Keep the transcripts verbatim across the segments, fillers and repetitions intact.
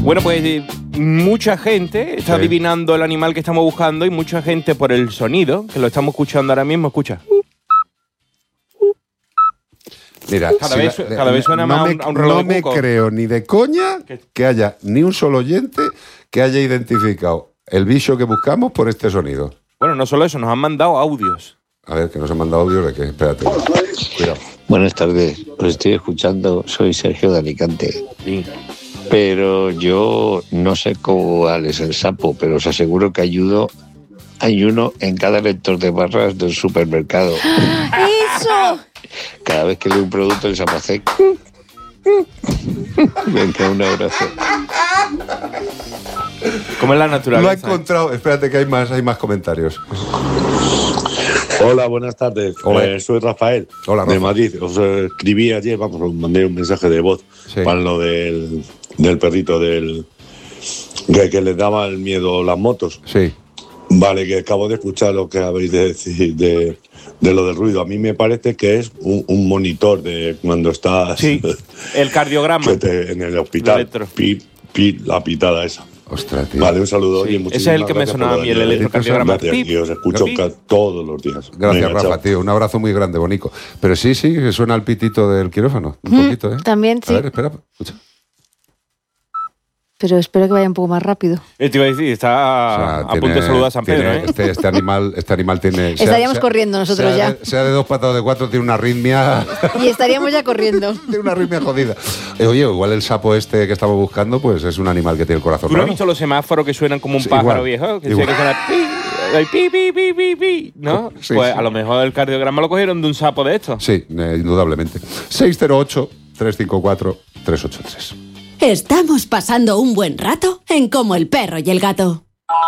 Bueno, pues eh, mucha gente está sí. adivinando el animal que estamos buscando y mucha gente por el sonido, que lo estamos escuchando ahora mismo, escucha. Mira, cada, si vez, la, cada vez suena no más me, a un, un reloj no de me cuco. creo ni de coña que haya ni un solo oyente que haya identificado el bicho que buscamos por este sonido. Bueno, no solo eso, nos han mandado audios. A ver, que nos han mandado audios de qué. Espérate. Cuidado. Buenas tardes, os estoy escuchando, soy Sergio de Alicante. Sí. Pero yo no sé cuál es el sapo, pero os aseguro que ayudo, hay uno en cada lector de barras del supermercado. ¡Eso! Cada vez que leo un producto el sapo hace... Venga, un abrazo. ¿Cómo es la naturaleza? Lo ha encontrado. Espérate que hay más, hay más comentarios. Hola, buenas tardes. Hola. Eh, soy Rafael, Hola, Rafa. de Madrid. Os eh, escribí ayer, vamos, os mandé un mensaje de voz Sí. para lo del, del perrito, del que, que les daba el miedo las motos. Sí. Vale, que acabo de escuchar lo que habéis de decir de, de lo del ruido. A mí me parece que es un, un monitor de cuando estás Sí, el cardiograma. que te- en el hospital. Electro. Pi, pi, la pitada esa. Ostras, tío. Vale, un saludo. Sí, Oye, ese es el que me muchísimas sonaba a mí, el gracias por electrocardiograma. Gracias, y os escucho Pip. ca- todos los días. Gracias, Venga, Rafa, chao. tío. Un abrazo muy grande, bonico. Pero sí, sí, que suena el pitito del quirófano. Un Mm, poquito, ¿eh? también, sí. A ver, espera, escucha. Pero espero que vaya un poco más rápido. Eh, Te iba a decir, está O sea, a tiene- punto de saludar a San Pedro, tiene- ¿eh? Este, este animal, este animal tiene... sea- Estaríamos sea- corriendo nosotros sea ya. de- sea de dos patas o de cuatro, tiene una arritmia... Y estaríamos ya corriendo. tiene una arritmia jodida. Eh, oye, igual el sapo este que estamos buscando, pues es un animal que tiene el corazón ¿Tú no has raro. visto los semáforos que suenan como un Sí, pájaro igual, viejo? Que, igual. que suena pi, ay, pi, pi, pi, pi, pi, ¿no? Sí, pues sí. a lo mejor el cardiograma lo cogieron de un sapo de estos. Sí, eh, indudablemente. seis cero ocho, tres cinco cuatro, tres ocho tres. Estamos pasando un buen rato en Como el perro y el gato.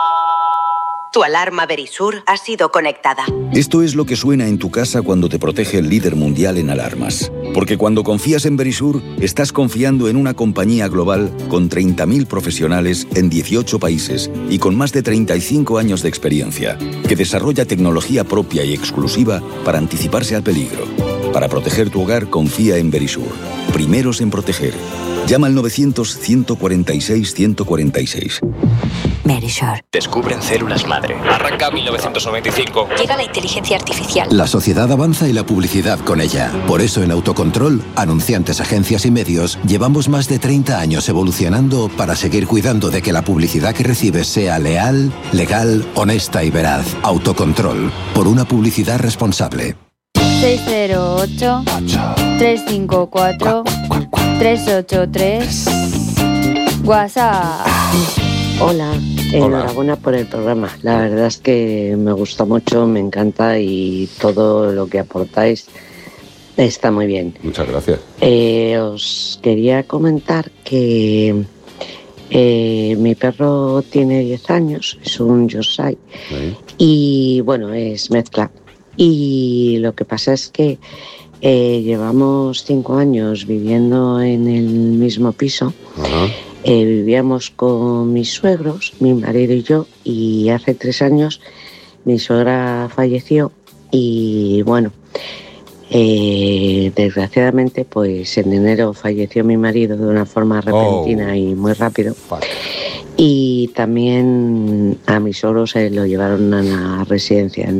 Tu alarma Verisur ha sido conectada. Esto es lo que suena en tu casa cuando te protege el líder mundial en alarmas. Porque cuando confías en Verisur, estás confiando en una compañía global con treinta mil profesionales en dieciocho países y con más de treinta y cinco años de experiencia, que desarrolla tecnología propia y exclusiva para anticiparse al peligro. Para proteger tu hogar, confía en Verisur. Primeros en proteger. Llama al novecientos, ciento cuarenta y seis, ciento cuarenta y seis. Verisur. Descubren células madre. Arranca mil novecientos noventa y cinco. Llega la inteligencia artificial. La sociedad avanza y la publicidad con ella. Por eso en Autocontrol, anunciantes, agencias y medios, llevamos más de treinta años evolucionando para seguir cuidando de que la publicidad que recibes sea leal, legal, honesta y veraz. Autocontrol, por una publicidad responsable. seis cero ocho, tres cinco cuatro, tres ocho tres. WhatsApp. Hola, enhorabuena por el programa. La verdad es que me gusta mucho, me encanta y todo lo que aportáis está muy bien. Muchas gracias. Eh, os quería comentar que eh, mi perro tiene diez años, es un Yorkshire Sí. y bueno, es mezcla. Y lo que pasa es que eh, llevamos cinco años viviendo en el mismo piso. Ajá. Eh, vivíamos con mis suegros, mi marido y yo, y hace tres años mi suegra falleció y bueno, eh, desgraciadamente pues en enero falleció mi marido de una forma repentina Oh. y muy rápido. Fuck. Y también a mis suegros se lo llevaron a la residencia.